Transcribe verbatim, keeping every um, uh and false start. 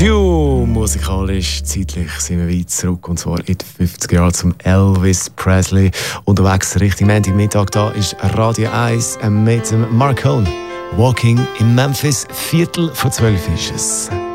Phew, musikalisch, zeitlich sind wir weit zurück, und zwar in die fünfziger Jahre zum Elvis Presley. Unterwegs Richtung Montagmittag, da ist Radio eins mit dem Mark Cohn. Walking in Memphis, Viertel vor zwölf ist es.